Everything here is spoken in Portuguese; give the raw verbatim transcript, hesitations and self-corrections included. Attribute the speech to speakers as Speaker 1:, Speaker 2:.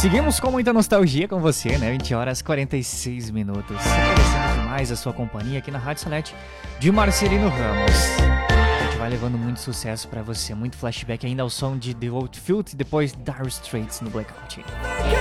Speaker 1: Seguimos com muita nostalgia com você, né? vinte horas e quarenta e seis minutos. Agradecendo demais a sua companhia aqui na Rádio Salete de Marcelino Ramos. A gente vai levando muito sucesso pra você, muito flashback ainda ao som de The Old Field e depois Dire Straits no Blackout.